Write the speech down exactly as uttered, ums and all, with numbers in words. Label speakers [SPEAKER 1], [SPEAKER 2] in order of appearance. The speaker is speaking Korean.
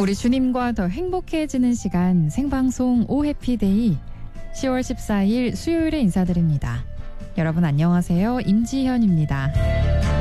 [SPEAKER 1] 우리 주님과 더 행복해지는 시간 생방송 오 해피데이 시월 십사일 수요일에 인사드립니다. 여러분 안녕하세요. 임지현입니다.